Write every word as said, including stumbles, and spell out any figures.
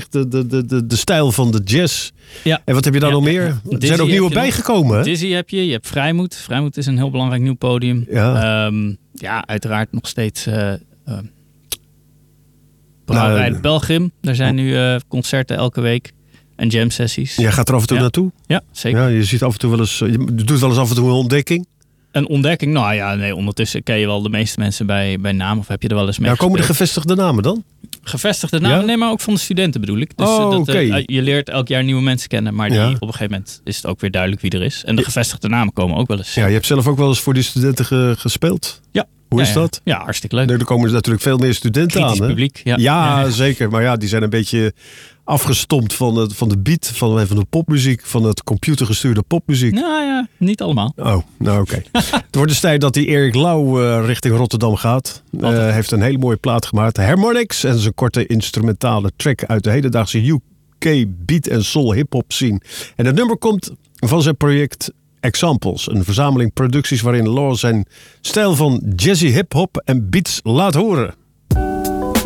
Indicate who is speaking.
Speaker 1: De, de, de, de, de stijl van de jazz.
Speaker 2: Ja.
Speaker 1: En wat heb je dan
Speaker 2: ja,
Speaker 1: nog meer?
Speaker 2: ja.
Speaker 1: Er
Speaker 2: Dizzy
Speaker 1: zijn ook nieuwe
Speaker 2: heb je
Speaker 1: bijgekomen. Hè?
Speaker 2: Dizzy heb je, je hebt Vrijmoed. Vrijmoed is een heel belangrijk nieuw podium.
Speaker 1: Ja,
Speaker 2: um, ja uiteraard nog steeds uh, uh, Brouwerij de Pelgrim. Daar zijn nu uh, concerten elke week. En jam sessies.
Speaker 1: Jij gaat er af en toe
Speaker 2: ja.
Speaker 1: naartoe?
Speaker 2: Ja, zeker.
Speaker 1: Ja, je ziet af en toe wel eens, je doet wel eens af en toe een ontdekking.
Speaker 2: Een ontdekking? Nou ja, nee, ondertussen ken je wel de meeste mensen bij, bij naam. Of heb je er wel eens mee
Speaker 1: Ja, komen de
Speaker 2: gespeeld?
Speaker 1: gevestigde namen dan?
Speaker 2: Gevestigde namen?
Speaker 1: Ja?
Speaker 2: Nee, maar ook van de studenten bedoel ik. Dus
Speaker 1: Oh,
Speaker 2: dat,
Speaker 1: oké.
Speaker 2: uh, je leert elk jaar nieuwe mensen kennen. Maar die,
Speaker 1: Ja.
Speaker 2: op een gegeven moment is het ook weer duidelijk wie er is. En de gevestigde namen komen ook wel eens.
Speaker 1: Ja, je hebt zelf ook wel eens voor die studenten ge- gespeeld.
Speaker 2: Ja.
Speaker 1: Hoe
Speaker 2: ja,
Speaker 1: is
Speaker 2: ja.
Speaker 1: dat?
Speaker 2: Ja, hartstikke leuk.
Speaker 1: Nee, er komen natuurlijk veel meer studenten
Speaker 2: Kritisch
Speaker 1: aan. Hè?
Speaker 2: publiek. Ja,
Speaker 1: Ja,
Speaker 2: ja, ja.
Speaker 1: zeker. Maar ja, die zijn een beetje afgestompt van, het, van de beat, van, van de popmuziek, van het computergestuurde popmuziek.
Speaker 2: Nou ja, niet allemaal.
Speaker 1: Oh, nou oké. Okay. Het wordt dus tijd dat die Erik Lau uh, richting Rotterdam gaat. Hij uh, heeft een hele mooie plaat gemaakt. Harmonix. En dat is een korte instrumentale track uit de hedendaagse U K beat en soul hip-hop scene. En het nummer komt van zijn project Examples. Een verzameling producties waarin Lau zijn stijl van jazzy hip-hop en beats laat horen.